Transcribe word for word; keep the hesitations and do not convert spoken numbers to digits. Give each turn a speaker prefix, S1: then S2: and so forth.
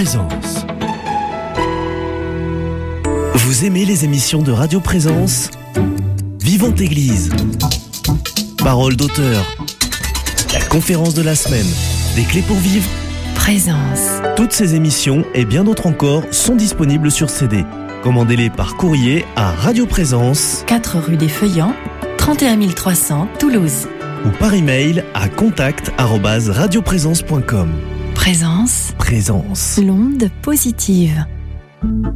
S1: Présence. Vous aimez les émissions de Radio Présence ? Vivante Église. Parole d'auteur. La conférence de la semaine. Des clés pour vivre.
S2: Présence.
S1: Toutes ces émissions et bien d'autres encore sont disponibles sur C D. Commandez-les par courrier à Radio Présence,
S2: quatre rue des Feuillants, trente et un mille trois cents, Toulouse.
S1: ou par email à contact arobase radioprésence point com.
S2: Présence.
S1: Présence.
S2: L'onde positive.